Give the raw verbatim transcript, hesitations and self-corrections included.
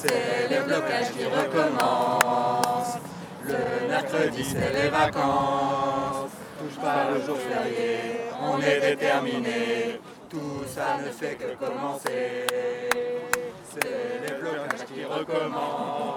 C'est le blocage qui recommence. Le mercredi, c'est les vacances. Touche pas le jour férié, on est déterminé. Tout ça ne fait que commencer. C'est les blocages qui recommencent.